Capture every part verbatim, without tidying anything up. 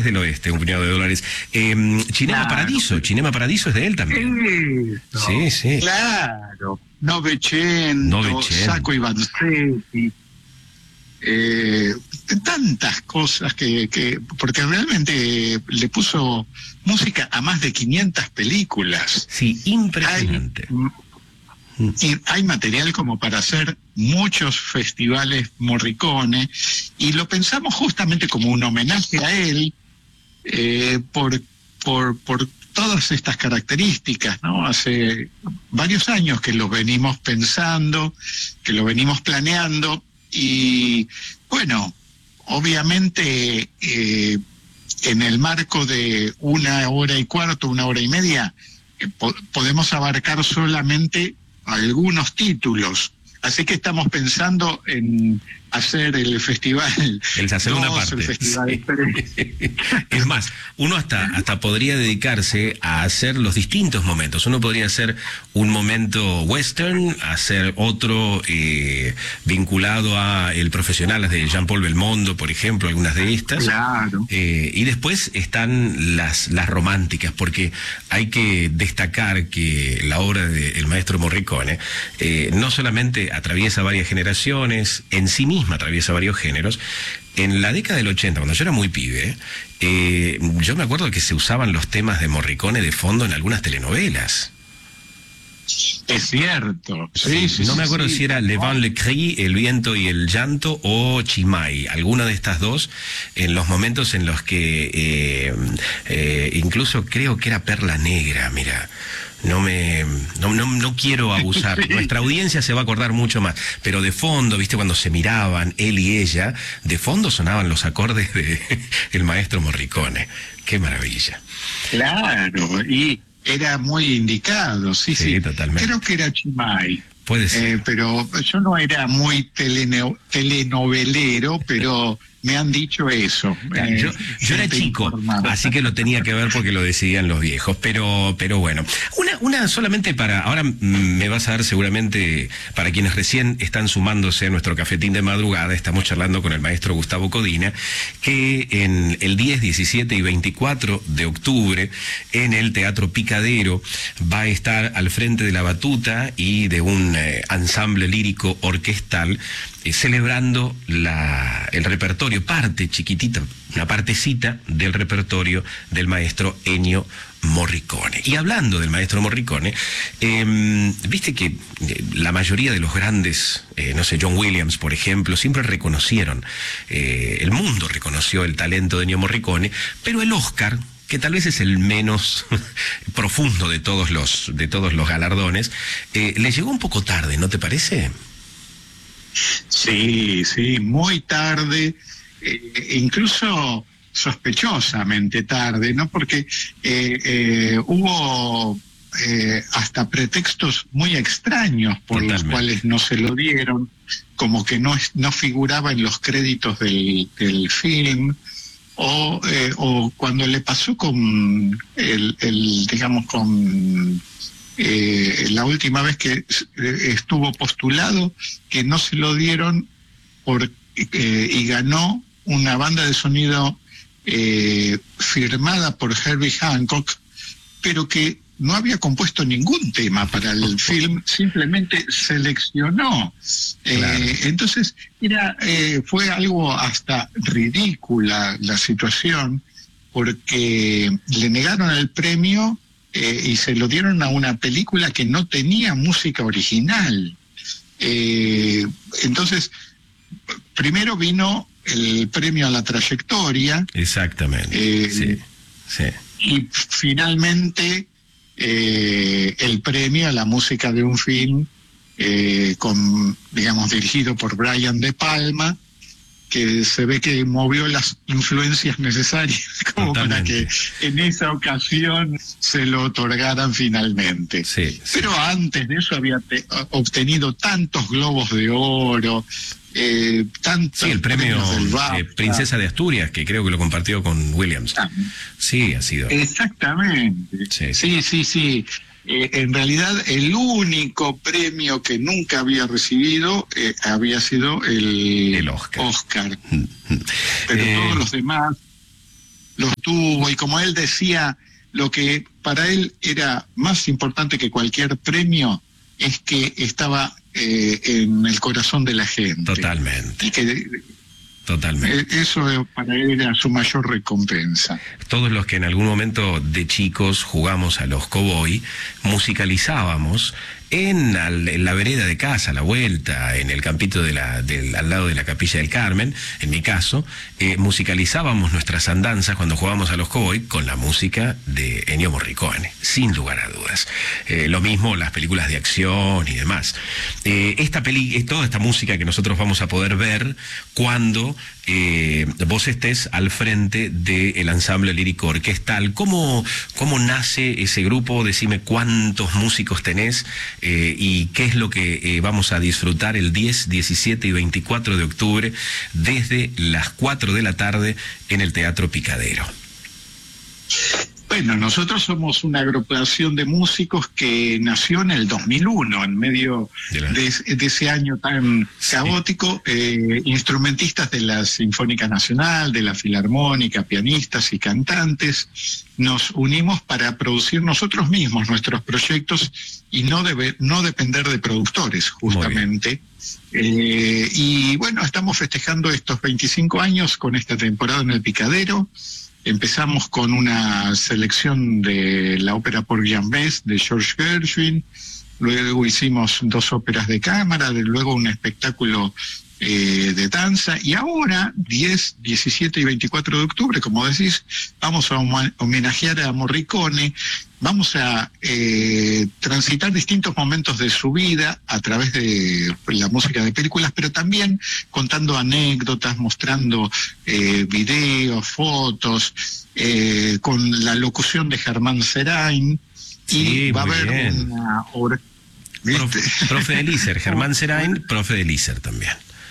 del Oeste, un puñado de dólares. Eh, Cinema Claro. Paradiso, Cinema Paradiso es de él también. Eso, Sí, sí. claro. Novecento, Novecento. Sacco y Vanzetti. Eh, tantas cosas que, que... Porque realmente le puso música a más de quinientas películas. Sí, impresionante. Hay, y hay material como para hacer muchos festivales Morricone, y lo pensamos justamente como un homenaje a él, eh, por, por, por todas estas características, ¿no? Hace varios años que lo venimos pensando, que lo venimos planeando, y bueno, obviamente eh, en el marco de una hora y cuarto, una hora y media, eh, po- podemos abarcar solamente algunos títulos. Así que estamos pensando en hacer el festival El la segunda dos, parte. el festival Sí. tres. Es más, uno hasta, hasta podría dedicarse a hacer los distintos momentos. Uno podría hacer un momento western, hacer otro eh, vinculado a el profesional, las de Jean-Paul Belmondo, por ejemplo, algunas de estas. Claro. Eh, y después están las, las románticas, porque hay que destacar que la obra del maestro Morricone eh, no solamente atraviesa varias generaciones, en sí misma atraviesa varios géneros. En la década del ochenta, cuando yo era muy pibe, eh, yo me acuerdo que se usaban los temas de Morricone de fondo en algunas telenovelas. Es cierto. Sí, sí, no sí, me acuerdo sí. si era Le Vent le Cri, El viento y el llanto, o Chimay, alguna de estas dos, en los momentos en los que eh, eh, incluso creo que era Perla Negra, mira. No me no, no, no quiero abusar. Sí. Nuestra audiencia se va a acordar mucho más. Pero de fondo, viste, cuando se miraban él y ella, de fondo sonaban los acordes de el maestro Morricone. Qué maravilla. Claro, y era muy indicado, sí, Sí, sí. totalmente. Creo que era Chimay. Puede ser. Eh, pero yo no era muy teleno- telenovelero, pero me han dicho eso. Claro, Eh, yo, yo era gente chico, informada. así que lo tenía que ver porque lo decían los viejos, pero pero bueno. Una una solamente para, ahora mm, me vas a dar seguramente, para quienes recién están sumándose a nuestro cafetín de madrugada, estamos charlando con el maestro Gustavo Codina, que en el diez, diecisiete y veinticuatro de octubre, en el Teatro Picadero, va a estar al frente de la batuta y de un eh, ensamble lírico orquestal, eh, celebrando la, el repertorio, parte chiquitita, una partecita del repertorio del maestro Ennio Morricone. Y hablando del maestro Morricone, eh, viste que eh, la mayoría de los grandes, eh, no sé, John Williams, por ejemplo, siempre reconocieron, eh, el mundo reconoció el talento de Ennio Morricone, pero el Oscar, que tal vez es el menos profundo de todos los, de todos los galardones, eh, le llegó un poco tarde, ¿no te parece? Sí, sí, muy tarde, eh, incluso sospechosamente tarde, ¿no? Porque eh, eh, hubo eh, hasta pretextos muy extraños por Totalmente. los cuales no se lo dieron, como que no, es- no figuraba en los créditos del, del film, o, eh, o cuando le pasó con el, el digamos, con eh, la última vez que eh, estuvo postulado, que no se lo dieron por, eh, y ganó una banda de sonido eh, firmada por Herbie Hancock, pero que no había compuesto ningún tema para el film, simplemente seleccionó. Claro. Eh, entonces era eh, fue algo hasta ridícula la situación, porque le negaron el premio eh, y se lo dieron a una película que no tenía música original. Eh, entonces, primero vino el premio a la trayectoria. Exactamente. Eh, sí, sí. Y finalmente eh, el premio a la música de un film eh, con, digamos, dirigido por Brian De Palma, que se ve que movió las influencias necesarias como Totalmente. para que en esa ocasión se lo otorgaran finalmente. Sí, sí. Pero antes de eso había te- obtenido tantos globos de oro, eh, tantos Sí, el premio premios del eh, BAFTA. Princesa de Asturias, que creo que lo compartió con Williams. Ah, Sí, ha sido. exactamente. Sí. Sí, sí, sí. Eh, en realidad, el único premio que nunca había recibido eh, había sido el, El Oscar. Pero Eh, todos los demás los tuvo, y como él decía, lo que para él era más importante que cualquier premio es que estaba eh, en el corazón de la gente. Totalmente. Y que Totalmente. eso para él era su mayor recompensa. Todos los que en algún momento de chicos jugamos a los cowboy, musicalizábamos en, al, en la vereda de casa, a la vuelta, en el campito de la, del, al lado de la Capilla del Carmen, en mi caso, eh, musicalizábamos nuestras andanzas cuando jugábamos a los cowboy con la música de Ennio Morricone, sin lugar a dudas. Eh, lo mismo las películas de acción y demás. Eh, esta peli, toda esta música que nosotros vamos a poder ver cuando eh, vos estés al frente del ensamble lírico orquestal. ¿Cómo, cómo nace ese grupo? Decime cuántos músicos tenés. Eh, y qué es lo que eh, vamos a disfrutar el diez, diecisiete y veinticuatro de octubre desde las cuatro de la tarde en el Teatro Picadero. Bueno, nosotros somos una agrupación de músicos que nació en el dos mil uno, en medio de, la... de, de ese año tan caótico, sí. eh, instrumentistas de la Sinfónica Nacional, de la Filarmónica, pianistas y cantantes, nos unimos para producir nosotros mismos nuestros proyectos y no, debe, no depender de productores, justamente. Eh, y bueno, estamos festejando estos veinticinco años con esta temporada en el Picadero. Empezamos con una selección de la ópera por Jambes de George Gershwin, luego hicimos dos óperas de cámara, de, luego un espectáculo eh, de danza, y ahora, diez, diecisiete y veinticuatro de octubre, como decís, vamos a homenajear a Morricone, vamos a eh, transitar distintos momentos de su vida a través de la música de películas, pero también contando anécdotas, mostrando eh, videos, fotos, eh, con la locución de Germán Serain, sí, y va a haber bien. una obra. Profe, profe de Lícer, Germán Serain, profe de Lícer también.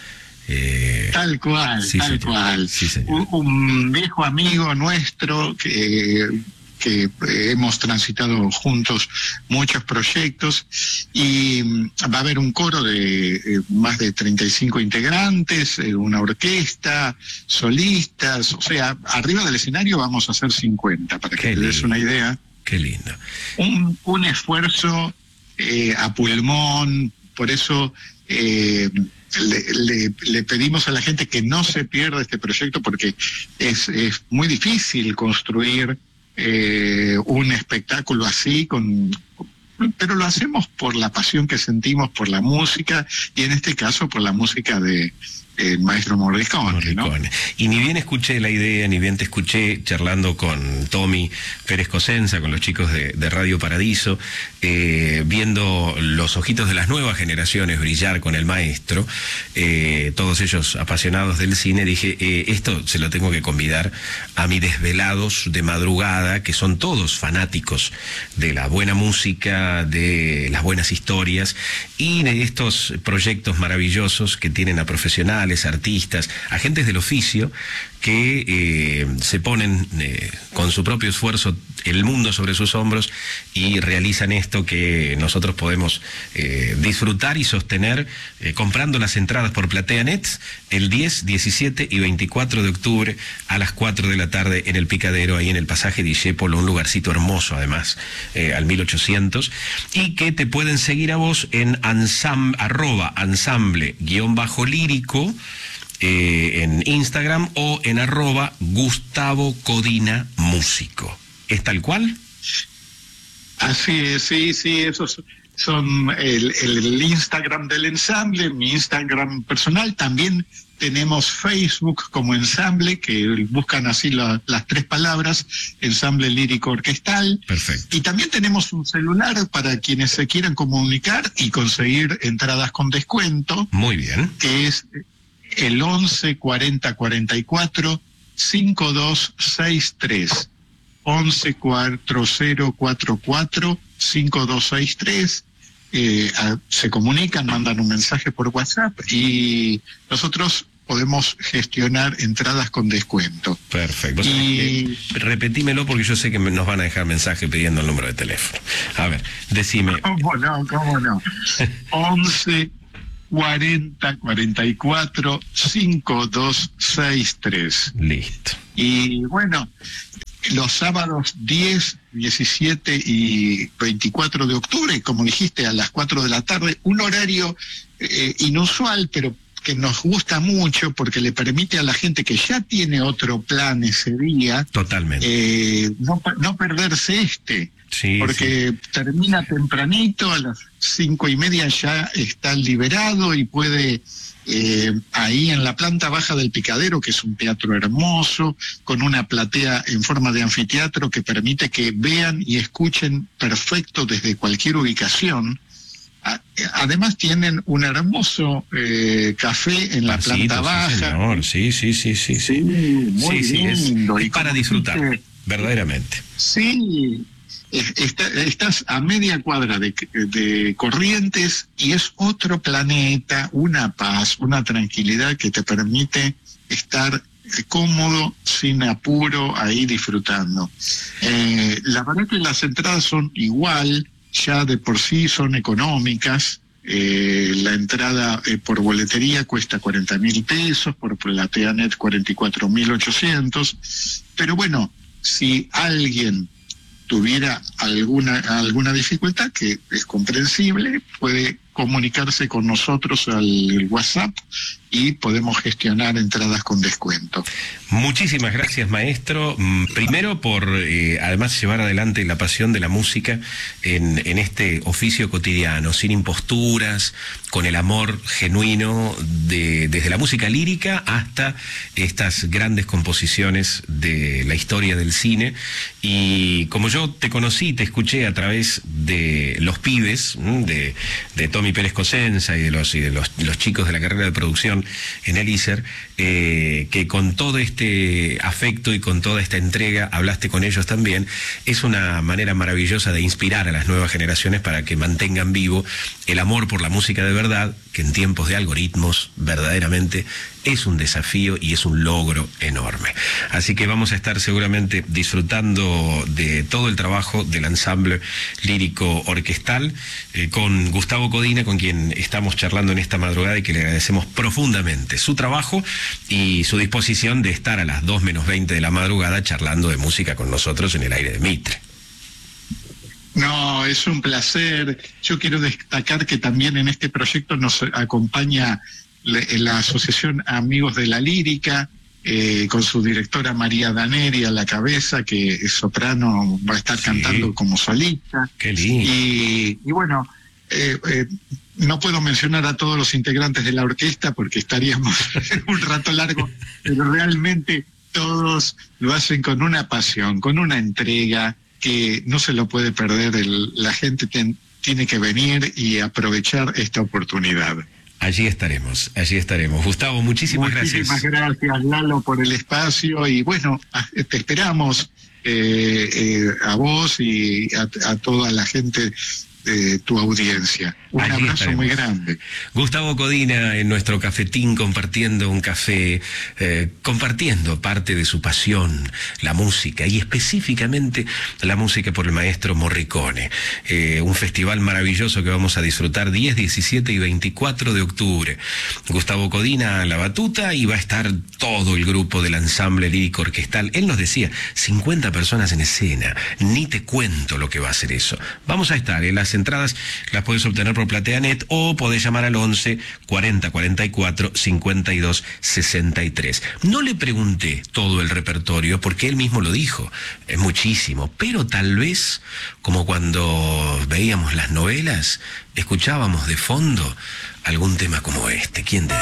Eh, tal cual, sí, tal señor. cual. Sí, un, un viejo amigo nuestro que, que hemos transitado juntos muchos proyectos, y va a haber un coro de eh, más de treinta y cinco integrantes, eh, una orquesta, solistas, o sea, arriba del escenario vamos a hacer cincuenta, para que te des una idea. Qué lindo. Un, un esfuerzo eh, a pulmón, por eso eh, le, le, le pedimos a la gente que no se pierda este proyecto, porque es, es muy difícil construir eh, un espectáculo así, con, pero lo hacemos por la pasión que sentimos por la música, y en este caso por la música de el maestro Morricone, Morricone, ¿no? Y ni bien escuché la idea, ni bien te escuché charlando con Tommy Pérez Cosenza, con los chicos de, de Radio Paradiso, eh, viendo los ojitos de las nuevas generaciones brillar con el maestro, eh, todos ellos apasionados del cine, dije, eh, esto se lo tengo que convidar a mis desvelados de madrugada, que son todos fanáticos de la buena música, de las buenas historias y de estos proyectos maravillosos que tienen a profesionales, artistas, agentes del oficio que eh, se ponen eh, con su propio esfuerzo el mundo sobre sus hombros y realizan esto que nosotros podemos eh, disfrutar y sostener eh, comprando las entradas por PlateaNet el diez, diecisiete y veinticuatro de octubre a las cuatro de la tarde en el Picadero, ahí en el pasaje Discépolo, un lugarcito hermoso además, eh, al mil ochocientos, y que te pueden seguir a vos en ansam, arroba ensamble guión bajo lírico eh, en Instagram o en arroba Gustavo Codina Músico. ¿Es tal cual? Así es, sí, sí, esos son el, el, el Instagram del ensamble, mi Instagram personal. También tenemos Facebook como ensamble, que buscan así la, las tres palabras, ensamble lírico orquestal. Perfecto. Y también tenemos un celular para quienes se quieran comunicar y conseguir entradas con descuento. Muy bien. Que es el once cuarenta cuarenta y cuatro cincuenta y dos sesenta y tres. once cuarenta cuarenta y cuatro cincuenta y dos sesenta y tres. Eh, a, se comunican, mandan un mensaje por WhatsApp y nosotros podemos gestionar entradas con descuento. Perfecto. Y... repetímelo porque yo sé que nos van a dejar mensaje pidiendo el número de teléfono. A ver, decime. ¿Cómo no? ¿Cómo no? once cuarenta, cuarenta y cuatro, cincuenta y dos sesenta y tres. Listo. Y bueno, los sábados diez, diecisiete y veinticuatro de octubre, como dijiste, a las cuatro de la tarde, un horario eh, inusual, pero que nos gusta mucho porque le permite a la gente que ya tiene otro plan ese día, totalmente, eh, no, no perderse este. Sí, porque sí. termina tempranito, a las cinco y media ya está liberado y puede eh, ahí en la planta baja del Picadero, que es un teatro hermoso, con una platea en forma de anfiteatro que permite que vean y escuchen perfecto desde cualquier ubicación. Además tienen un hermoso eh, café en la Barcito, planta baja. Sí, señor. sí, sí, sí, sí, sí. Sí, muy sí, sí, lindo. Es, y es para disfrutar, dice, verdaderamente. Sí, está, estás a media cuadra de, de Corrientes y es otro planeta, una paz, una tranquilidad que te permite estar cómodo, sin apuro, ahí disfrutando. Eh, la verdad que las entradas son igual, ya de por sí son económicas. Eh, la entrada eh, por boletería cuesta cuarenta mil pesos, por PlateaNet cuarenta y cuatro mil ochocientos, pero bueno, si alguien tuviera alguna alguna dificultad, que es comprensible, puede comunicarse con nosotros al WhatsApp y podemos gestionar entradas con descuento. Muchísimas gracias, maestro. Primero por, eh, además, llevar adelante la pasión de la música en, en este oficio cotidiano, sin imposturas, con el amor genuino, de, desde la música lírica hasta estas grandes composiciones de la historia del cine. Y como yo te conocí, te escuché a través de Los Pibes, de, de Tommy Pérez Cosenza y de los, y de los, los chicos de la carrera de producción en el I S E R, eh, que con todo este afecto y con toda esta entrega hablaste con ellos también. Es una manera maravillosa de inspirar a las nuevas generaciones para que mantengan vivo el amor por la música de verdad, que en tiempos de algoritmos verdaderamente es un desafío y es un logro enorme. Así que vamos a estar seguramente disfrutando de todo el trabajo del ensamble lírico orquestal eh, con Gustavo Codina, con quien estamos charlando en esta madrugada y que le agradecemos profundamente su trabajo y su disposición de estar a las dos menos veinte de la madrugada charlando de música con nosotros en el aire de Mitre. No, es un placer. Yo quiero destacar que también en este proyecto nos acompaña la, la Asociación Amigos de la Lírica, eh, con su directora María Daneri a la cabeza, que es soprano, va a estar sí. cantando como solista. Qué lindo. Y, y bueno, eh, eh, no puedo mencionar a todos los integrantes de la orquesta porque estaríamos un rato largo, pero realmente todos lo hacen con una pasión, con una entrega que no se lo puede perder. El, la gente ten, tiene que venir y aprovechar esta oportunidad. Allí estaremos, allí estaremos. Gustavo, muchísimas, muchísimas gracias. Muchísimas gracias, Lalo, por el espacio y bueno, te esperamos eh, eh, a vos y a, a toda la gente de tu audiencia. Un Allí abrazo estaremos. Muy grande. Gustavo Codina en nuestro cafetín, compartiendo un café, eh, compartiendo parte de su pasión, la música, y específicamente la música por el maestro Morricone. Eh, un festival maravilloso que vamos a disfrutar diez, diecisiete y veinticuatro de octubre. Gustavo Codina a la batuta y va a estar todo el grupo del ensamble lírico orquestal. Él nos decía, cincuenta personas en escena, ni te cuento lo que va a ser eso. Vamos a estar, ¿eh? Las entradas las puedes obtener por PlateaNet o podés llamar al once, cuarenta, cuarenta y cuatro, cincuenta y dos, sesenta y tres. No le pregunté todo el repertorio porque él mismo lo dijo, es muchísimo, pero tal vez como cuando veíamos las novelas, escuchábamos de fondo algún tema como este. ¿Quién te